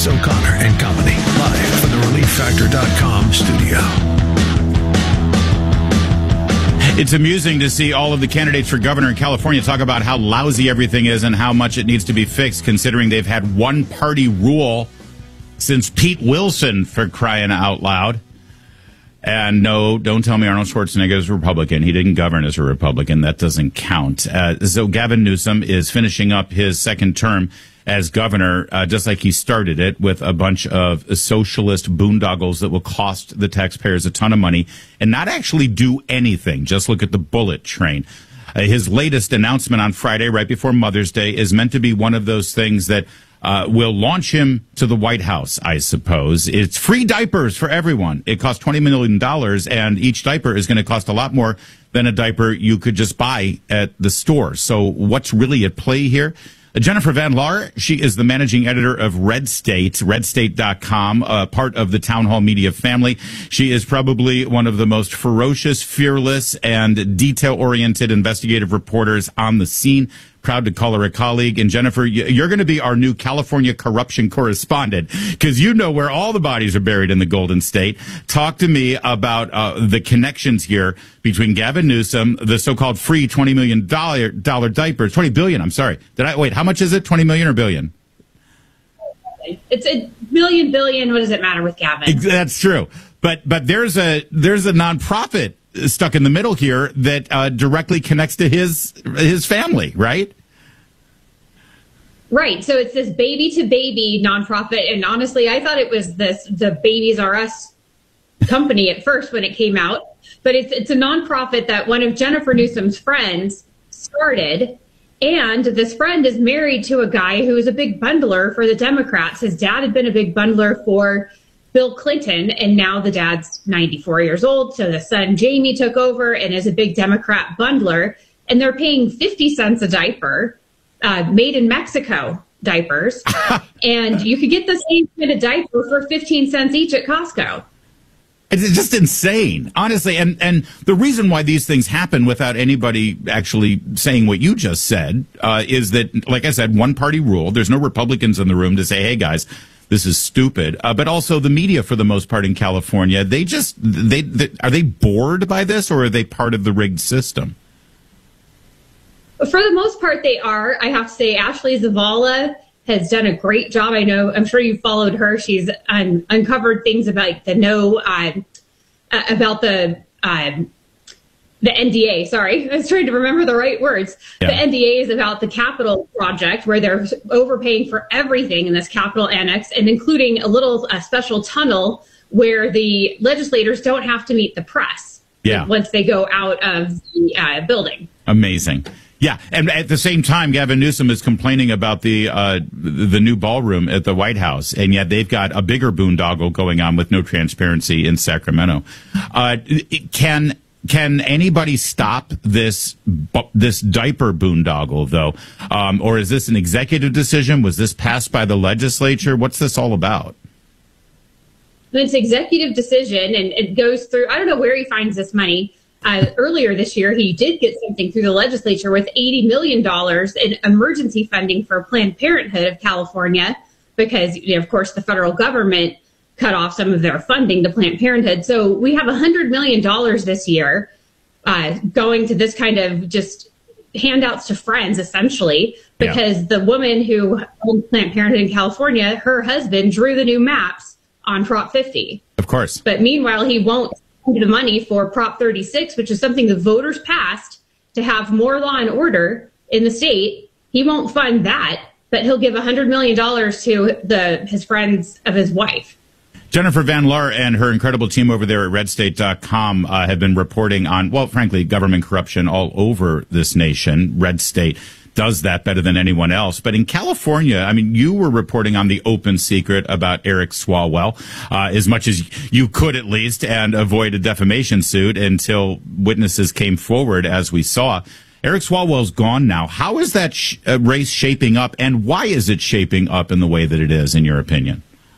It's O'Connor and Company, live from the ReliefFactor.com studio. It's amusing to see all of the candidates for governor in California talk about how lousy everything is and how much it needs to be fixed, considering they've had one-party rule since Pete Wilson, for crying out loud. And no, don't tell me Arnold Schwarzenegger is a Republican. He didn't govern as a Republican. That doesn't count. So Gavin Newsom is finishing up his second term as governor, just like he started it, with a bunch of socialist boondoggles that will cost the taxpayers a ton of money and not actually do anything. Just look at the bullet train. His latest announcement on Friday, right before Mother's Day, is meant to be one of those things that will launch him to the White House, I suppose. It's free diapers for everyone. It costs $20 million, and each diaper is going to cost a lot more than a diaper you could just buy at the store. So what's really at play here? Jennifer Van Laar, she is the managing editor of Red State, redstate.com, part of the Town Hall Media family. She is probably one of the most ferocious, fearless, and detail-oriented investigative reporters on the scene. Proud to call her a colleague. And Jennifer, you're going to be our new California corruption correspondent, because you know where all the bodies are buried in the Golden State. Talk to me about the connections here between Gavin Newsom, the so-called free $20 million diapers, $20 billion, I'm sorry. How much is it? 20 million or billion? It's a billion. What does it matter with Gavin? That's true. But there's a nonprofit stuck in the middle here that directly connects to his family, right? Right. So it's this baby to baby nonprofit. And honestly, I thought it was the Babies R Us company at first when it came out. But it's a nonprofit that one of Jennifer Newsom's friends started. And this friend is married to a guy who is a big bundler for the Democrats. His dad had been a big bundler for Bill Clinton, and now the dad's 94 years old. So the son, Jamie, took over and is a big Democrat bundler. And they're paying 50 cents a diaper, made in Mexico diapers. And you could get the same kind of diaper for 15 cents each at Costco. It's just insane, honestly. And the reason why these things happen without anybody actually saying what you just said is that, like I said, one-party rule. There's no Republicans in the room to say, hey, guys, this is stupid. But also the media, for the most part in California, are they bored by this, or are they part of the rigged system? For the most part, they are. I have to say, Ashley Zavala has done a great job. I'm sure you followed her. She's uncovered things about about the NDA. Sorry, I was trying to remember the right words. Yeah. The NDA is about the Capitol project, where they're overpaying for everything in this Capitol annex, and including a special tunnel where the legislators don't have to meet the press. Yeah. Once they go out of the building. Amazing. Yeah, and at the same time, Gavin Newsom is complaining about the new ballroom at the White House, and yet they've got a bigger boondoggle going on with no transparency in Sacramento. Can anybody stop this diaper boondoggle, though? Or is this an executive decision? Was this passed by the legislature? What's this all about? It's an executive decision, and it goes through, I don't know where he finds this money. Earlier this year, he did get something through the legislature with $80 million in emergency funding for Planned Parenthood of California, because, of course, the federal government cut off some of their funding to Planned Parenthood. So we have $100 million this year going to this kind of just handouts to friends, essentially, because the woman who owned Planned Parenthood in California, her husband drew the new maps on Prop 50. Of course. But meanwhile, he won't the money for Prop 36, which is something the voters passed to have more law and order in the state. He won't fund that, but he'll give $100 million to his friends of his wife. Jennifer Van Laar and her incredible team over there at redstate.com have been reporting on, well, frankly, government corruption all over this nation. Red State does that better than anyone else. But in California, I mean, you were reporting on the open secret about Eric Swalwell, as much as you could at least, and avoid a defamation suit until witnesses came forward, as we saw. Eric Swalwell's gone now. How is that race shaping up, and why is it shaping up in the way that it is, in your opinion?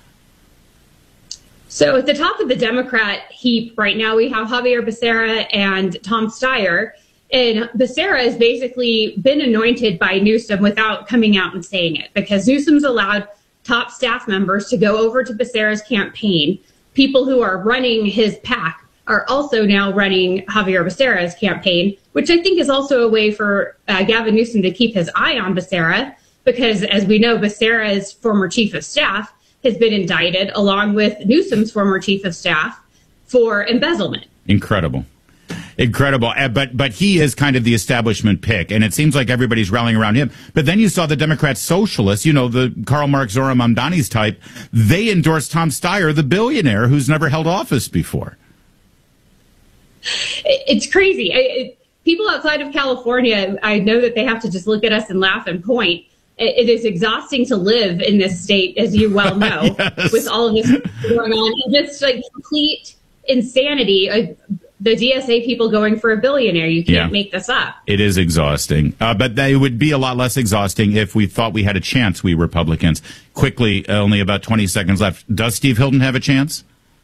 So at the top of the Democrat heap right now, we have Javier Becerra and Tom Steyer. And Becerra has basically been anointed by Newsom without coming out and saying it, because Newsom's allowed top staff members to go over to Becerra's campaign. People who are running his PAC are also now running Javier Becerra's campaign, which I think is also a way for Gavin Newsom to keep his eye on Becerra, because as we know, Becerra's former chief of staff has been indicted along with Newsom's former chief of staff for embezzlement. Incredible. But he is kind of the establishment pick, and it seems like everybody's rallying around him. But then you saw the Democrat socialists, the Karl Marx, Zora Mamdani's type, they endorsed Tom Steyer, the billionaire who's never held office before. It's crazy. People outside of California, I know that they have to just look at us and laugh and point. It is exhausting to live in this state, as you well know, yes, with all of this going on. And just like complete insanity. The DSA people going for a billionaire. You can't make this up. It is exhausting. But it would be a lot less exhausting if we thought we had a chance, we Republicans. Quickly, only about 20 seconds left. Does Steve Hilton have a chance?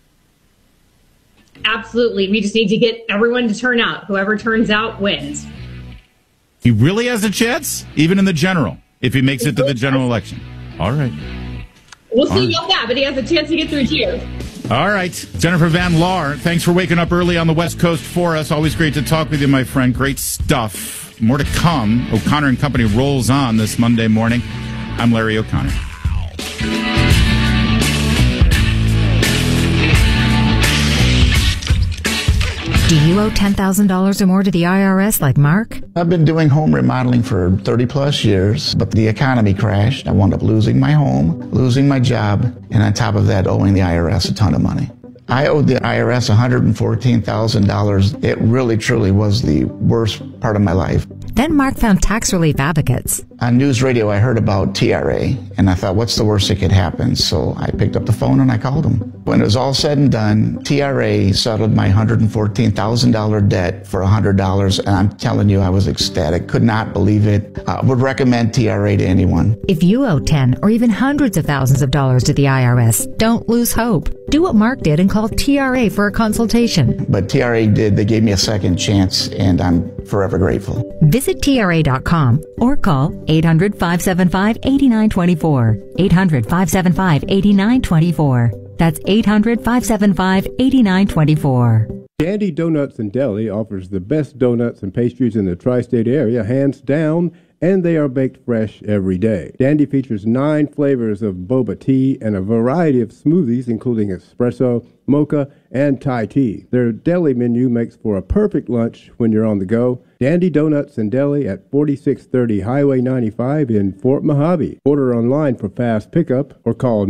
Absolutely. We just need to get everyone to turn out. Whoever turns out wins. He really has a chance, even in the general, if he makes it to the general election. All right. We'll see about that, but he has a chance to get through too. All right. Jennifer Van Laar, thanks for waking up early on the West Coast for us. Always great to talk with you, my friend. Great stuff. More to come. O'Connor and Company rolls on this Monday morning. I'm Larry O'Connor. Do you owe $10,000 or more to the IRS like Mark? I've been doing home remodeling for 30 plus years, but the economy crashed. I wound up losing my home, losing my job, and on top of that, owing the IRS a ton of money. I owed the IRS $114,000. It really, truly was the worst part of my life. Then Mark found tax relief advocates. On news radio, I heard about TRA, and I thought, what's the worst that could happen? So I picked up the phone and I called them. When it was all said and done, TRA settled my $114,000 debt for $100, and I'm telling you, I was ecstatic. Could not believe it. Would recommend TRA to anyone. If you owe 10 or even hundreds of thousands of dollars to the IRS, don't lose hope. Do what Mark did and call TRA for a consultation. But TRA did. They gave me a second chance, and I'm forever grateful. Visit TRA.com or call 800-575-8924. 800-575-8924. That's 800-575-8924. Dandy Donuts and Deli offers the best donuts and pastries in the tri-state area, hands down, and they are baked fresh every day. Dandy features 9 flavors of boba tea and a variety of smoothies, including espresso, mocha, and Thai tea. Their deli menu makes for a perfect lunch when you're on the go. Dandy Donuts and Deli at 4630 Highway 95 in Fort Mojave. Order online for fast pickup or call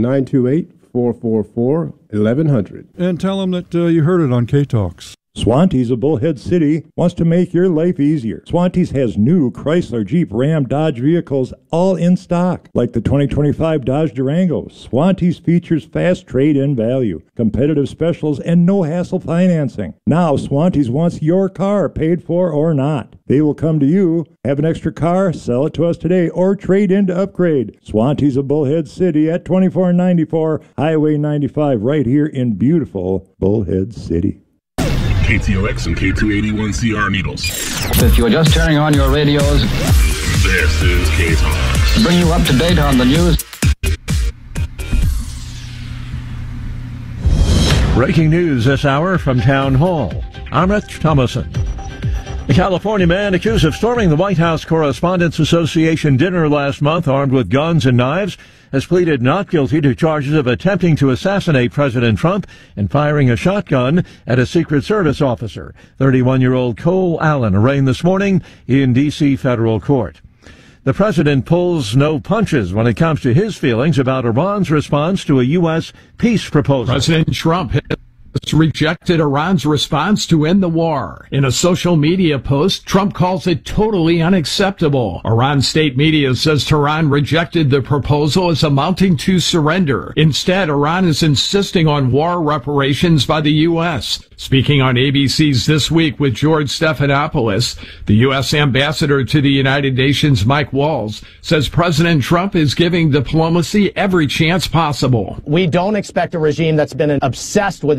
928-444-1100. And tell them that you heard it on K-Talks. Swantees of Bullhead City wants to make your life easier. Swantees has new Chrysler, Jeep, Ram, Dodge vehicles all in stock, like the 2025 Dodge Durango. Swantees features fast trade-in value, competitive specials, and no-hassle financing. Now Swantees wants your car, paid for or not. They will come to you, have an extra car, sell it to us today, or trade in to upgrade. Swantees of Bullhead City at 2494 Highway 95, right here in beautiful Bullhead City. KTOX and K281CR Needles. If you're just turning on your radios, this is K-Talks. To bring you up to date on the news. Breaking news this hour from Town Hall. I'm Rich Thomason. A California man accused of storming the White House Correspondents Association dinner last month armed with guns and knives has pleaded not guilty to charges of attempting to assassinate President Trump and firing a shotgun at a Secret Service officer. 31-year-old Cole Allen arraigned this morning in D.C. federal court. The president pulls no punches when it comes to his feelings about Iran's response to a U.S. peace proposal. President Trump has rejected Iran's response to end the war. In a social media post, Trump calls it totally unacceptable. Iran state media says Tehran rejected the proposal as amounting to surrender. Instead, Iran is insisting on war reparations by the U.S. Speaking on ABC's This Week with George Stephanopoulos, the U.S. ambassador to the United Nations, Mike Walls, says President Trump is giving diplomacy every chance possible. We don't expect a regime that's been obsessed with a nuclear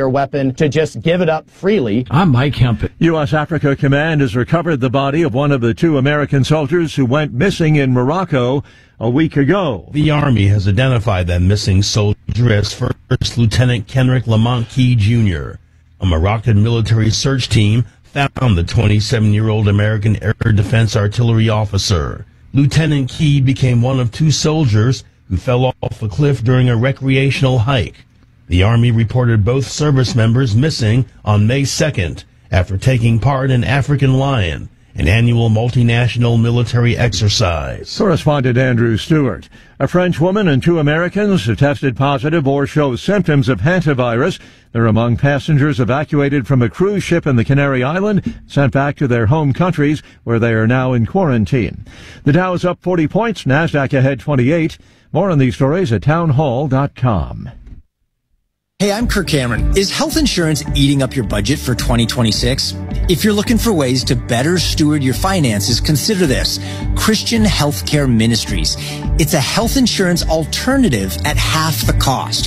nuclear weapon to just give it up freely. I'm Mike Hempel. U.S. Africa Command has recovered the body of one of the 2 American soldiers who went missing in Morocco a week ago. The Army has identified that missing soldier as First Lieutenant Kenrick Lamont Key, Jr. A Moroccan military search team found the 27-year-old American Air Defense Artillery officer. Lieutenant Key became one of 2 soldiers who fell off a cliff during a recreational hike. The Army reported both service members missing on May 2nd after taking part in African Lion, an annual multinational military exercise. Correspondent Andrew Stewart. A French woman and 2 Americans have tested positive or show symptoms of hantavirus. They're among passengers evacuated from a cruise ship in the Canary Island, sent back to their home countries, where they are now in quarantine. The Dow is up 40 points, NASDAQ ahead 28. More on these stories at townhall.com. Hey, I'm Kirk Cameron. Is health insurance eating up your budget for 2026? If you're looking for ways to better steward your finances, consider this. Christian Healthcare Ministries. It's a health insurance alternative at half the cost.